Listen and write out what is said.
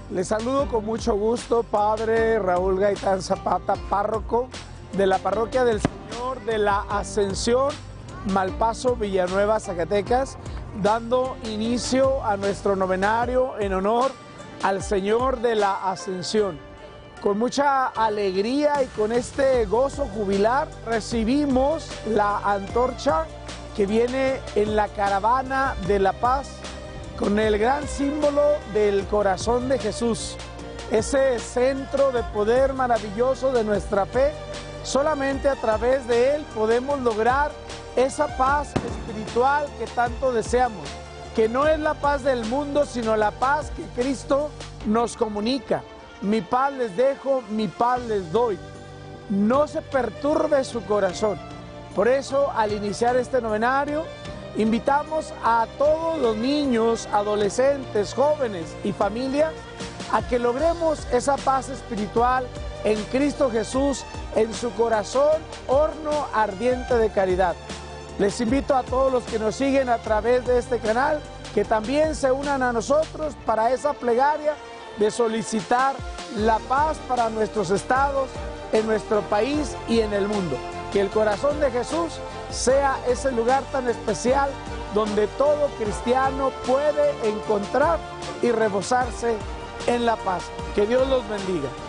Les saludo con mucho gusto, Padre Raúl Gaitán Zapata, párroco de la Parroquia del Señor de la Ascensión, Malpaso, Villanueva, Zacatecas, dando inicio a nuestro novenario en honor al Señor de la Ascensión. Con mucha alegría y con este gozo jubilar recibimos la antorcha que viene en la caravana de la paz, con el gran símbolo del corazón de Jesús, ese centro de poder maravilloso de nuestra fe. Solamente a través de él podemos lograr esa paz espiritual que tanto deseamos, que no es la paz del mundo, sino la paz que Cristo nos comunica. Mi paz les dejo, mi paz les doy. No se perturbe su corazón. Por eso, al iniciar este novenario, invitamos a todos los niños, adolescentes, jóvenes y familias a que logremos esa paz espiritual en Cristo Jesús, en su corazón, horno ardiente de caridad. Les invito a todos los que nos siguen a través de este canal que también se unan a nosotros para esa plegaria de solicitar la paz para nuestros estados, en nuestro país y en el mundo. Que el corazón de Jesús sea ese lugar tan especial donde todo cristiano puede encontrar y rebosarse en la paz. Que Dios los bendiga.